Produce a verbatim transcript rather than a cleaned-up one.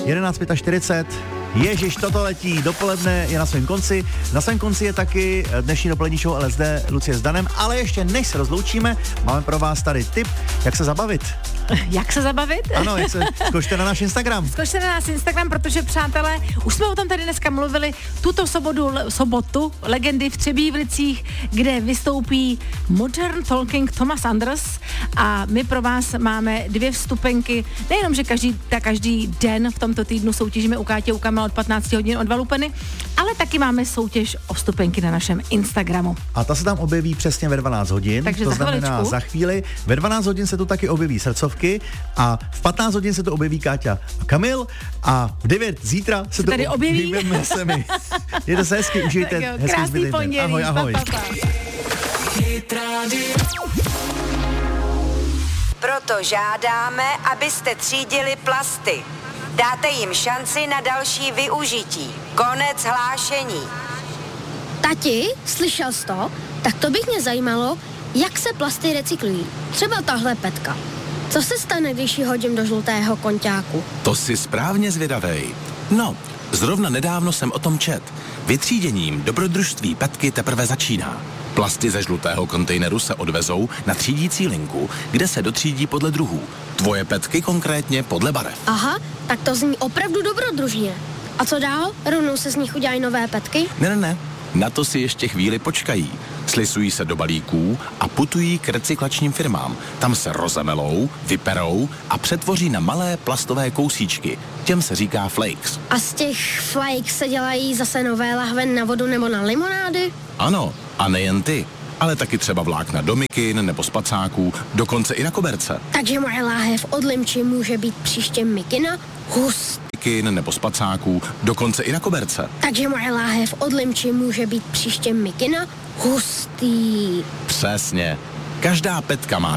jedenáct čtyřicet pět. Ježiš, toto letí, dopoledne je na svém konci. Na svém konci je taky dnešní dopolední show L S D Lucie s Danem, ale ještě než se rozloučíme, máme pro vás tady tip, jak se zabavit. Jak se zabavit? Ano, jak se, zkočte na náš Instagram. Zkočte na náš Instagram, protože přátelé, už jsme o tom tady dneska mluvili, tuto sobotu, sobotu legendy v Třebívlicích, kde vystoupí Modern Talking Thomas Anders a my pro vás máme dvě vstupenky, nejenom, že každý, tak každý den v tomto týdnu soutěžíme u Kátě u Kamila od patnáct hodin od dva lupeny, ale taky máme soutěž o vstupenky na našem Instagramu. A ta se tam objeví přesně ve dvanáct hodin, takže to za znamená chviličku. Za chvíli. Ve dvanáct hodin se tu taky objeví srdcovky a v patnáct hodin se tu objeví Káťa a Kamil a v devět zítra se, se tady tu objeví. objevíme se my. Jděte se hezky, užijte tak jo, hezký krásný zbytek den. pondělí. Ahoj, ahoj. Pa, pa, pa. Proto žádáme, abyste třídili plasty. Dáte jim šanci na další využití. Konec hlášení. Tati, slyšel jsi to? Tak to bych mě zajímalo, jak se plasty recyklují. Třeba tahle petka. Co se stane, když ji hodím do žlutého konťáku? To si správně zvědavej. No, zrovna nedávno jsem o tom čet. Vytříděním dobrodružství petky teprve začíná. Plasty ze žlutého kontejneru se odvezou na třídící linku, kde se dotřídí podle druhů. Tvoje petky konkrétně podle barev. Aha, tak to zní opravdu dobrodružně. A co dál? Rovnou se z nich udělají nové petky? Ne, ne, ne. Na to si ještě chvíli počkají. Slisují se do balíků a putují k recyklačním firmám. Tam se rozemelou, vyperou a přetvoří na malé plastové kousíčky. Těm se říká flakes. A z těch flakes se dělají zase nové lahve na vodu nebo na limonády? Ano, a nejen ty, ale taky třeba vlákna do mikin nebo spacáků, dokonce i na koberce. Takže moje láhev od limči může být příště mikina? Hust. Mikin nebo spacáků, dokonce i na koberce. Takže moje láhev od limči může být příště mikina? Hustý. Přesně. Každá petka má